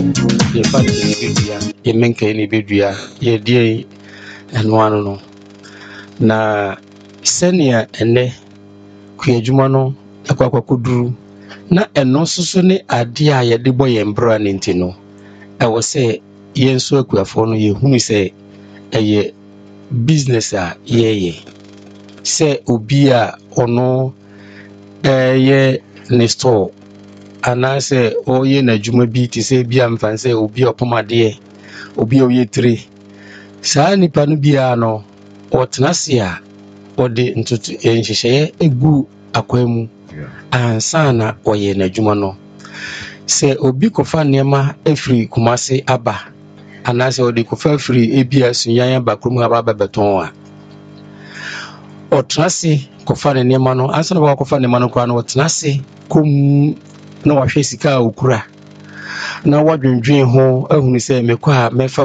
ye fa ni bidua ye menka ni bidua ye die eno ano no na senia ene kuyadwuma no akwakoduru na eno soso ne ade a ye de boye mbra ne ntino ewo se ye nso akuafo no ye hunu se eye business a ye se obi a ono ye ne store anase o ye na adwuma bi ti se bia mfanse obi opomade obi o ye tire saa nipa no bia no otnase a ode ntutu enhyehyeye egu akwanu ansana oye na adwuma no se obi kofa nema afri kumase aba anase ode kofa afri ebia sunyan aba krum aba bebeton a otnase kofa nema no ansana wa kofa nema no kwa no otnase kom na wahwe sika okura na wadwendwen ho ahunu se mekwa mefa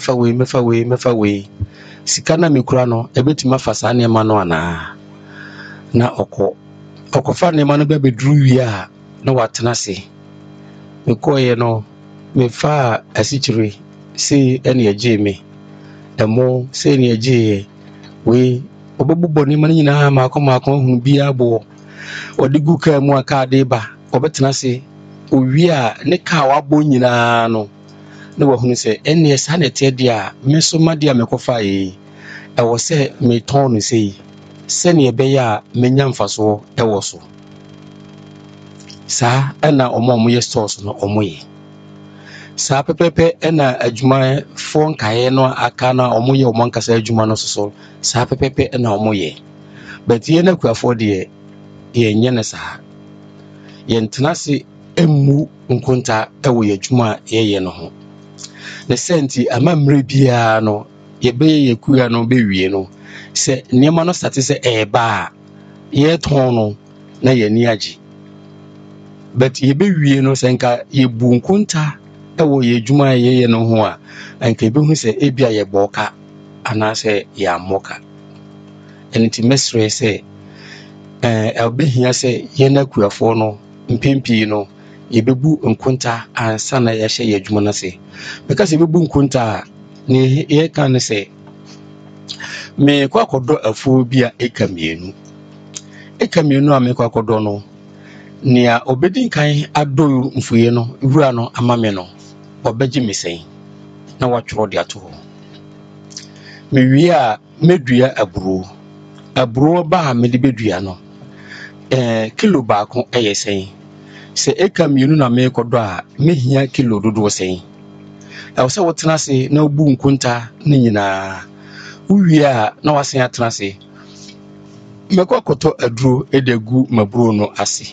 we sika na mekura no ebetima fa saa nema no ana na okofa nema no bebedru wi a na watnase mekoye no mefa asichire se ene aje me emo se ene aje we obobubo nema nyina maako hunu bia bo odigu ka mu aka de ba obetnase owi a ne ka wabo nyina no na wahunu se ene sa na te dia meso made a mekofa ewo se meton no sei se ne be ya menya mfaso ewo so sa ena omo ye stores no omo ye sa pepepe ena adwuma fon kae no aka na omo ye omo nkasa adwuma no so sa pepepe ena omo ye but ye na kuafo de ye nyene sa ye ntnase emu nkonta ewo ye adwuma ye no ho ne senti amamre bia no ye be ye kuya no be wie no se niema no start se eba ye ton no na ye ni agi but ye be wie no senka ye bu nkonta ewo ye adwuma ye no ho a anka be hu se ebia ye boka anase ya moka enti mesre se elbehia se ye na kuafo no mpempi no ye bebu nkonta ansa na ye hye ye adwuma na se because ye bebu nkonta ne ye kan se me kwakodo afu bia ekamienu a me kwakodo no nia obedin kan ado mfuye no wura no amame no obeji mesen na watworo de ato ho me wi a medua aburo ba me de bedua no kilo baako eyesen se ekamienu na me kodo a mehia kilo dodo sen se wotnase na obu nkonta ne nyina uwi a na wasen atnase mekwakoto aduro edegu maburo no ase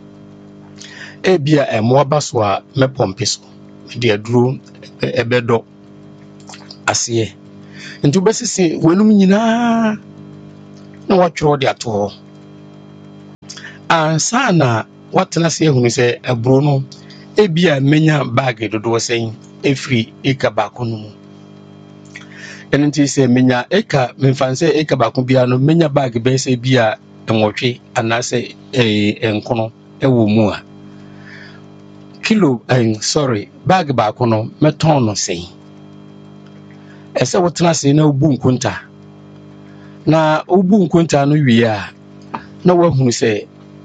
ebia emo baso a mepompe so de aduro ebedo ase ntu besisi wenum nyina na watworo de ato ansa na watnase ehunu se aburo no ebia menya bag dodo sen efri eka baako no mu enenti se menya eka memfanse eka baako bia no menya bag be se bia enwotwe anase enkono ewo mu a kilo bag baako no meton no sen ese wotnase na obu nkonta no wie a na wahunu se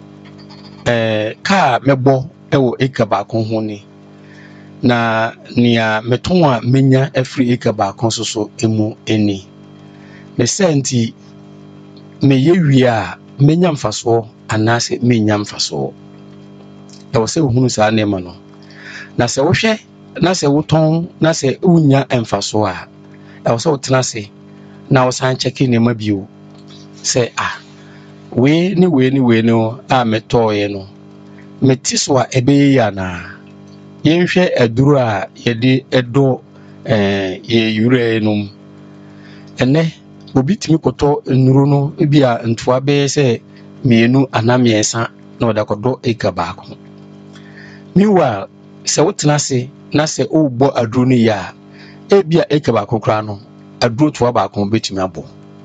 ka mebo ewo eka baako ho ni na nia meton a menya afri eka baako so emu eni ne senti meye wie a menya mfaso anase menya mfaso ewo se ohunu saa nema no na se wohwe na se woton na se unya mfaso a ewo se wotnase na wosan checking nema bio se we ni no a metoye no metiso a ebeya na yenhwe aduru a yede edo ye yure enum ene obi timi koto nnuru no bia ntoa be se mienu anamiensa na odakodo eka baako miwa se wotnase na se obo aduru ni ya ebia eka baako kra no aduru toa baako betimi abo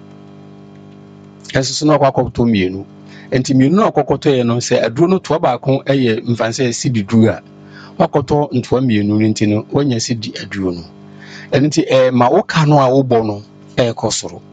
enso no akwakoto mienu enti mienu akokoto ye no se aduru no toa baako eye mfanse sididu a wakoto ntwa mienu nti no wanya si di aduro no enti ma woka no a wobɔ no kosoro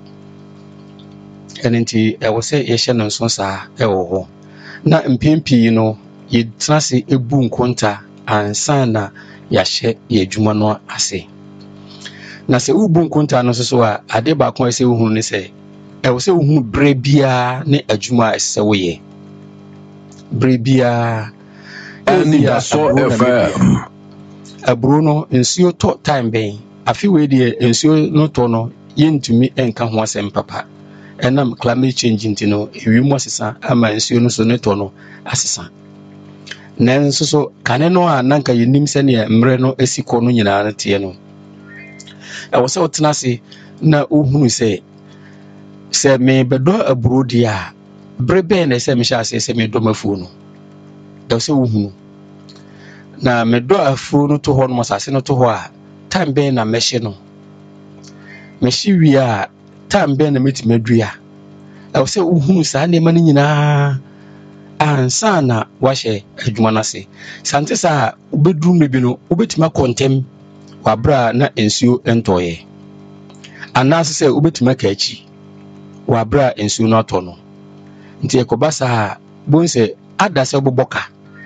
enti wo se ye hye no nso saa wo ho na mpempi no ye tena se ebu nkonta ansa na ya hye ye adwuma no ase na se ubu nkonta no so a ade ba ko se uhunu ne se wo se uhunu bre bia ne adwuma ese wo ye bre bia Any so FM. Aburo no nsuo to time ben afi we de nsuo no to no yentumi enka ho asem papa enam climate change ntino ewimu asesa ama nsuo no so ne to no asesa nanso so kane no a nanka yenim se ne mre no esiko no nyina na tie no wo se otena se na ohunu se me bedo aburo dia brebe na se me sha se me do mafuo no wo se ohunu na medo afuro no to ho no masase no to ho a time ben na mehye no mehye wi a time ben na meti madua wo se uhunu saa ne ma no nyina ansa na wahye adwuma na se sante saa obeduru mebi no obetima kontem wabra na ensuo entoye anase se obetima kaachi wabra ensuo no ato no nti ekobasa bonse adase oboboka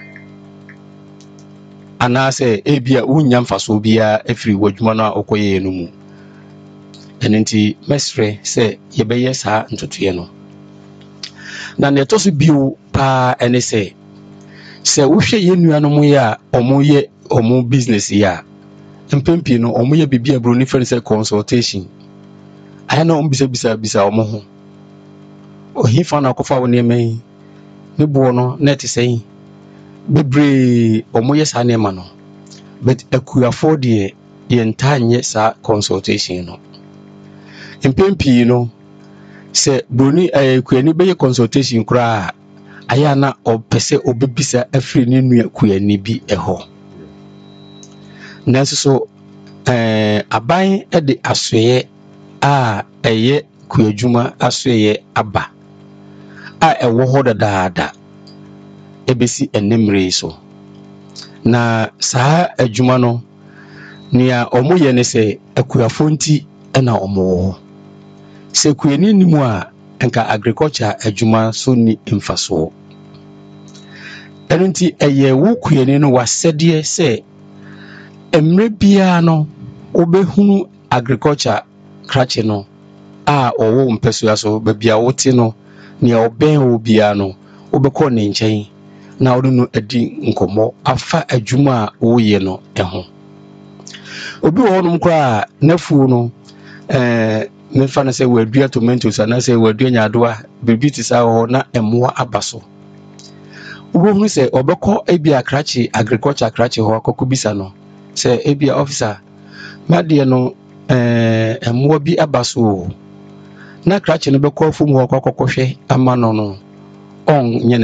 anase ebia unya mfaso bia afiri wadwuma no okoye no mu enenti mesre se yebeye saa ntotoye no na netoso bio pa ene se wohwe yenuanom ya omoye omo business ya mpempi no omoye bibia bro ni friend say consultation aya na ombisa omo ho ohifa na akofa woni emen ne bo no net sei bebre omoye sa ne ma no but akuafo de yentanye sa consultation no mpempi no se broni akuani beye consultation kura aya na opese obebisa afri ne nua akuani bi eho nanso so aban de asoye a eye kuadwuma asoye aba a ewo ho dadaada ebesi enemre so na saa adwuma no nia omoye ne se akuafo nti na omo se kuani nimu a enka agriculture adwuma so ni mfaso enunti eye wo kuani no wasede se emre bia no obehunu agriculture krache no a owo mpeso aso babia wote no nia oben wo bia no obekọ ne nchen na odu no adi nkomo afa adwuma a wo ye no eho obi wo no mkra nafu no me fa na se wadua tomatoes na se wadua nyadoa bibiti sa ho na emoa abaso wo se obekọ ebia krache agriculture krache ho akokubisa no se ebia officer madie no emoa bi abaso na krache no bekọ fom ho akokọhwe ama no on nye